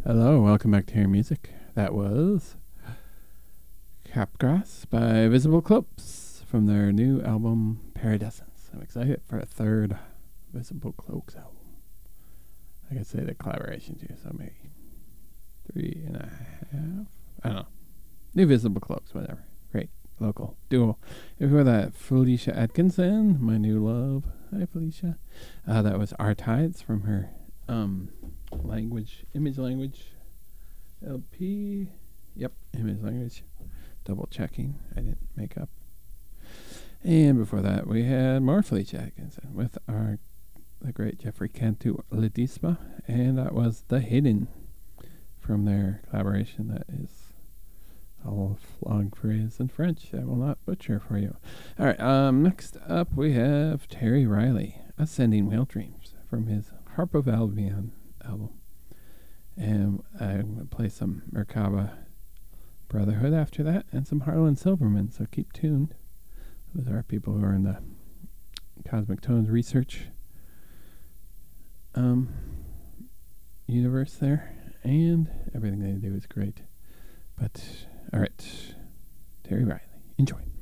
Hello, welcome back to Hear Music. That was Capgrass by Visible Cloaks from their new album Paradescence. I'm excited for a third Visible Cloaks album. I could say the collaboration too, so maybe 3.5. I don't know. New Visible Cloaks, whatever. Great local duo. Before that, Felicia Atkinson, my new love. Hi, Felicia. That was Our Tides from her image language LP. Yep, image language. Double checking. I didn't make up. And before that, we had more Felicia Atkinson with the great Jeffrey Cantu Ledesma, and that was The Hidden from their collaboration. That is a long phrase in French I will not butcher for you. All right, next up we have Terry Riley, Ascending Whale Dreams from his Harp of Albion album. And I'm going to play some Merkaba Brotherhood after that, and some Harlan Silverman, so keep tuned. Those are people who are in the Cosmic Tones research universe there, and everything they do is great. But, alright, Terry Riley, enjoy.